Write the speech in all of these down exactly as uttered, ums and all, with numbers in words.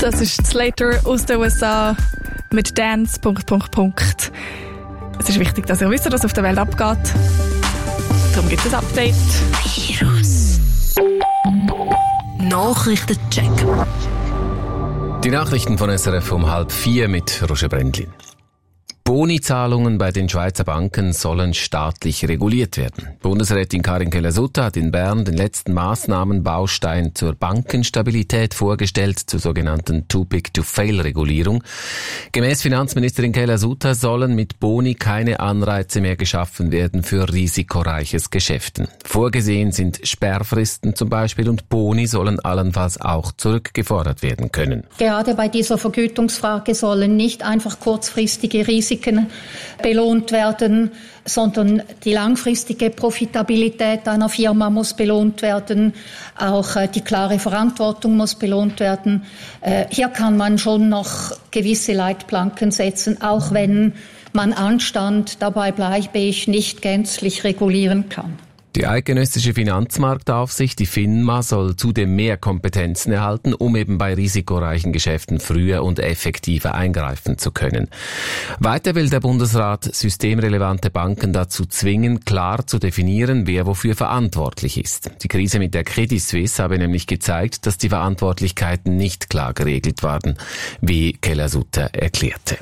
Das ist Slater aus den U S A mit Dance... Es ist wichtig, dass ihr wisst, was auf der Welt abgeht. Darum gibt es ein Update. Virus. Nachrichtencheck. Die Nachrichten von S R F um halb vier mit Roger Brendlin. Bonizahlungen bei den Schweizer Banken sollen staatlich reguliert werden. Bundesrätin Karin Keller-Sutter hat in Bern den letzten Maßnahmenbaustein zur Bankenstabilität vorgestellt, zur sogenannten Too-Big-to-Fail-Regulierung. Gemäß Finanzministerin Keller-Sutter sollen mit Boni keine Anreize mehr geschaffen werden für risikoreiches Geschäften. Vorgesehen sind Sperrfristen zum Beispiel und Boni sollen allenfalls auch zurückgefordert werden können. Gerade bei dieser Vergütungsfrage sollen nicht einfach kurzfristige Risiken belohnt werden, sondern die langfristige Profitabilität einer Firma muss belohnt werden, auch äh, die klare Verantwortung muss belohnt werden. Äh, hier kann man schon noch gewisse Leitplanken setzen, auch wenn man Anstand, dabei bleibe ich, nicht gänzlich regulieren kann. Die eidgenössische Finanzmarktaufsicht, die FINMA, soll zudem mehr Kompetenzen erhalten, um eben bei risikoreichen Geschäften früher und effektiver eingreifen zu können. Weiter will der Bundesrat systemrelevante Banken dazu zwingen, klar zu definieren, wer wofür verantwortlich ist. Die Krise mit der Credit Suisse habe nämlich gezeigt, dass die Verantwortlichkeiten nicht klar geregelt waren, wie Keller-Sutter erklärte.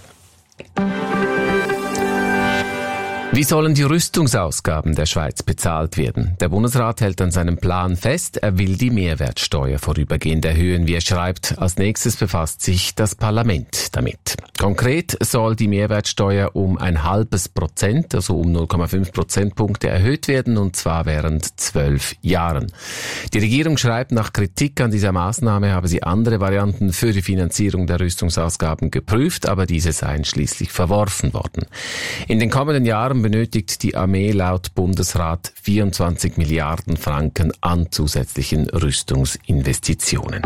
Wie sollen die Rüstungsausgaben der Schweiz bezahlt werden? Der Bundesrat hält an seinem Plan fest, er will die Mehrwertsteuer vorübergehend erhöhen, wie er schreibt. Als nächstes befasst sich das Parlament damit. Konkret soll die Mehrwertsteuer um ein halbes Prozent, also um null Komma fünf Prozentpunkte erhöht werden, und zwar während zwölf Jahren. Die Regierung schreibt, nach Kritik an dieser Maßnahme habe sie andere Varianten für die Finanzierung der Rüstungsausgaben geprüft, aber diese seien schließlich verworfen worden. In den kommenden Jahren benötigt die Armee laut Bundesrat vierundzwanzig Milliarden Franken an zusätzlichen Rüstungsinvestitionen.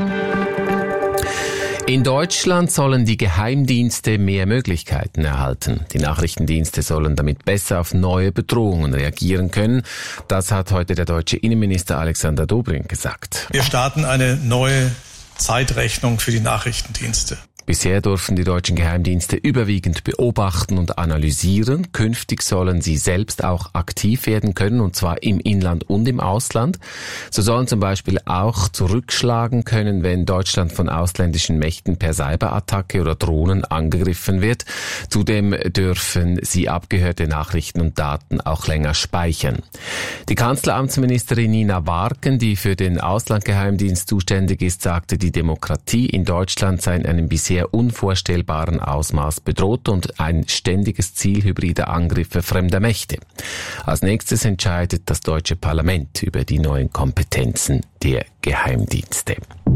In Deutschland sollen die Geheimdienste mehr Möglichkeiten erhalten. Die Nachrichtendienste sollen damit besser auf neue Bedrohungen reagieren können. Das hat heute der deutsche Innenminister Alexander Dobrindt gesagt. Wir starten eine neue Zeitrechnung für die Nachrichtendienste. Bisher durften die deutschen Geheimdienste überwiegend beobachten und analysieren. Künftig sollen sie selbst auch aktiv werden können, und zwar im Inland und im Ausland. So sollen zum Beispiel auch zurückschlagen können, wenn Deutschland von ausländischen Mächten per Cyberattacke oder Drohnen angegriffen wird. Zudem dürfen sie abgehörte Nachrichten und Daten auch länger speichern. Die Kanzleramtsministerin Nina Warken, die für den Auslandgeheimdienst zuständig ist, sagte, die Demokratie in Deutschland sei in einem bisher unvorstellbaren Ausmaß bedroht und ein ständiges Ziel hybrider Angriffe fremder Mächte. Als nächstes entscheidet das deutsche Parlament über die neuen Kompetenzen der Geheimdienste.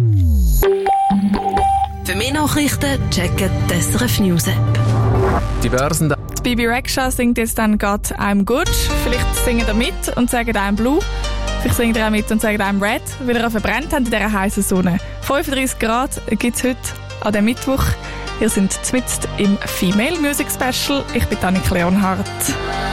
Für mehr Nachrichten checken die S R F News App. Die Börsen. Bibi Rexha singt jetzt dann «Got I'm Good». Vielleicht singen ihr mit und sagen «I'm Blue». Vielleicht singt ihr auch mit und sagt «I'm Red», weil ihr verbrennt habt in dieser heißen Sonne. fünfunddreissig Grad gibt es heute an dem Mittwoch. Wir sind mitten im Female Music Special. Ich bin Annika Leonhardt.